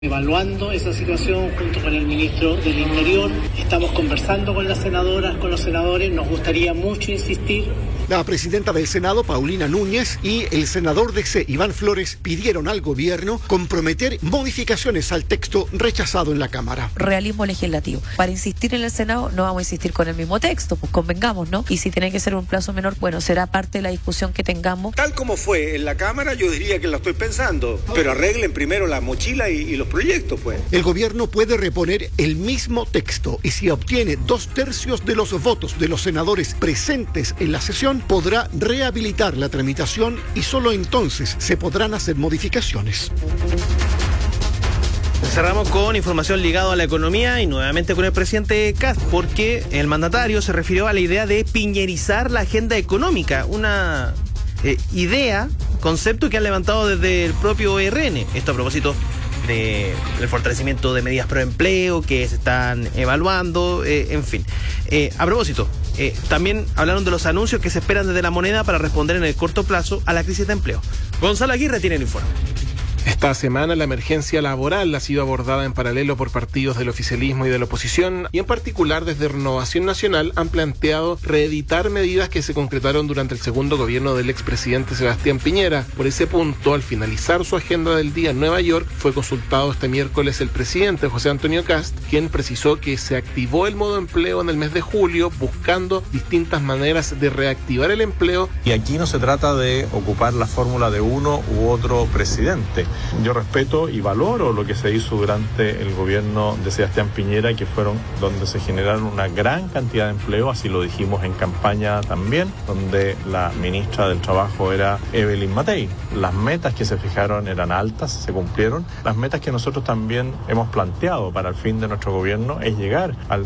Evaluando esa situación junto con el ministro del Interior, estamos conversando con las senadoras, con los senadores, nos gustaría mucho insistir. La presidenta del Senado, Paulina Núñez, y el senador de C, Iván Flores, pidieron al gobierno comprometer modificaciones al texto rechazado en la Cámara. Realismo legislativo. Para insistir en el Senado no vamos a insistir con el mismo texto, pues convengamos, ¿no? Y si tiene que ser un plazo menor, bueno, será parte de la discusión que tengamos. Tal como fue en la Cámara, yo diría que la estoy pensando, pero arreglen primero la mochila y los proyectos, pues. El gobierno puede reponer el mismo texto y si obtiene 2/3 de los votos de los senadores presentes en la sesión, podrá rehabilitar la tramitación y solo entonces se podrán hacer modificaciones. Cerramos con información ligada a la economía y nuevamente con el presidente Kast, porque el mandatario se refirió a la idea de piñerizar la agenda económica, una concepto que han levantado desde el propio RN. Esto a propósito del fortalecimiento de medidas pro empleo que se están evaluando, en fin. A propósito, también hablaron de los anuncios que se esperan desde la moneda para responder en el corto plazo a la crisis de empleo. Gonzalo Aguirre tiene el informe. Esta semana la emergencia laboral ha sido abordada en paralelo por partidos del oficialismo y de la oposición y en particular desde Renovación Nacional han planteado reeditar medidas que se concretaron durante el segundo gobierno del expresidente Sebastián Piñera. Por ese punto, al finalizar su agenda del día en Nueva York, fue consultado este miércoles el presidente José Antonio Kast, quien precisó que se activó el modo empleo en el mes de julio buscando distintas maneras de reactivar el empleo. Y aquí no se trata de ocupar la fórmula de uno u otro presidente. Yo respeto y valoro lo que se hizo durante el gobierno de Sebastián Piñera, que fueron donde se generaron una gran cantidad de empleo, así lo dijimos en campaña también, donde la ministra del Trabajo era Evelyn Matei. Las metas que se fijaron eran altas, se cumplieron. Las metas que nosotros también hemos planteado para el fin de nuestro gobierno es llegar al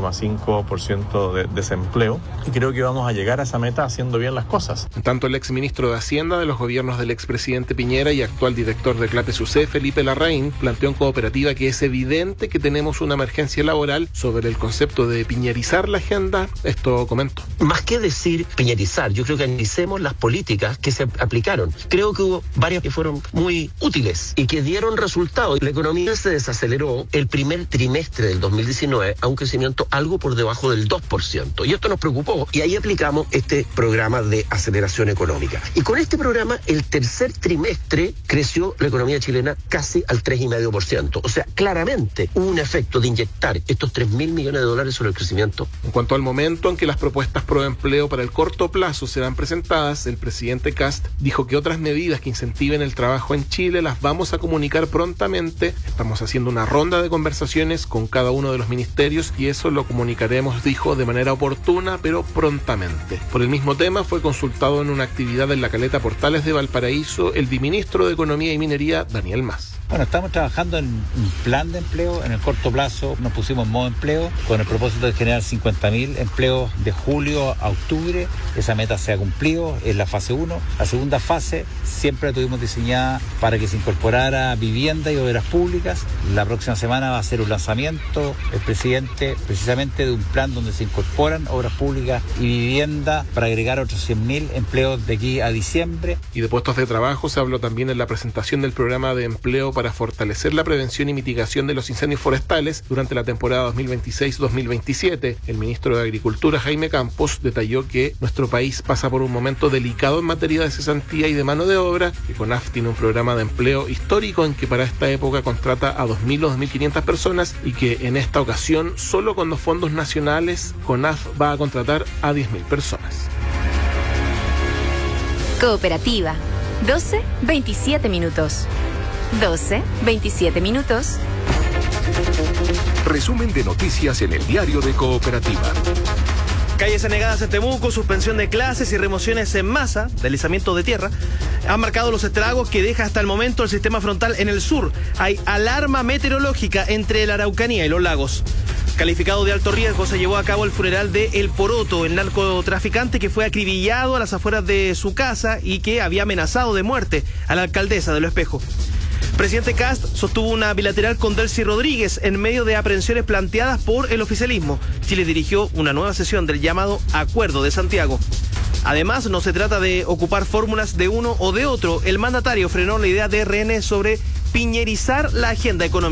6,5% de desempleo y creo que vamos a llegar a esa meta haciendo bien las cosas. En tanto, el exministro de Hacienda de los gobiernos del expresidente Piñera y actual director de Clape SUCE, Felipe Larraín, planteó en Cooperativa que es evidente que tenemos una emergencia laboral. Sobre el concepto de piñerizar la agenda, esto comento. Más que decir piñerizar, yo creo que analicemos las políticas que se aplicaron. Creo que hubo varias que fueron muy útiles y que dieron resultados. La economía se desaceleró el primer trimestre del 2019 a un crecimiento algo por debajo del 2%. Y esto nos preocupó y ahí aplicamos este programa de aceleración económica. Y con este programa, el tercer trimestre creció la economía chilena casi al 3,5%. O sea, claramente hubo un efecto de inyectar estos 3.000 millones de dólares sobre el crecimiento. En cuanto al momento en que las propuestas pro empleo para el corto plazo serán presentadas, el presidente Kast dijo que otras medidas que incentiven el trabajo en Chile las vamos a comunicar prontamente. Estamos haciendo una ronda de conversaciones con cada uno de los ministerios y eso lo comunicaremos, dijo, de manera oportuna, pero prontamente. Por el mismo tema fue consultado en una actividad en la Caleta Portales de Valparaíso el viceministro de Economía y Minería, Daniel Mas. Bueno, estamos trabajando en un plan de empleo. En el corto plazo nos pusimos en modo empleo con el propósito de generar 50.000 empleos de julio a octubre. Esa meta se ha cumplido, es la fase 1. La segunda fase siempre la tuvimos diseñada para que se incorporara vivienda y obras públicas. La próxima semana va a ser un lanzamiento, el presidente, precisamente de un plan donde se incorporan obras públicas y vivienda para agregar otros 100.000 empleos de aquí a diciembre. Y de puestos de trabajo se habló también en la presentación del programa de empleo para fortalecer la prevención y mitigación de los incendios forestales durante la temporada 2026-2027. El ministro de Agricultura, Jaime Campos, detalló que nuestro país pasa por un momento delicado en materia de cesantía y de mano de obra, que CONAF tiene un programa de empleo histórico en que para esta época contrata a 2.000 o 2.500 personas y que en esta ocasión, solo con los fondos nacionales, CONAF va a contratar a 10.000 personas. Cooperativa, 12:27 minutos. 12:27 minutos. Resumen de noticias en el diario de Cooperativa. Calles anegadas en Temuco, suspensión de clases y remociones en masa, deslizamiento de tierra, han marcado los estragos que deja hasta el momento el sistema frontal en el sur. Hay alarma meteorológica entre la Araucanía y los lagos. Calificado de alto riesgo, se llevó a cabo el funeral de El Poroto, el narcotraficante que fue acribillado a las afueras de su casa y que había amenazado de muerte a la alcaldesa de Lo Espejo. Presidente Kast sostuvo una bilateral con Delcy Rodríguez en medio de aprehensiones planteadas por el oficialismo. Chile dirigió una nueva sesión del llamado Acuerdo de Santiago. Además, no se trata de ocupar fórmulas de uno o de otro. El mandatario frenó la idea de RN sobre piñerizar la agenda económica.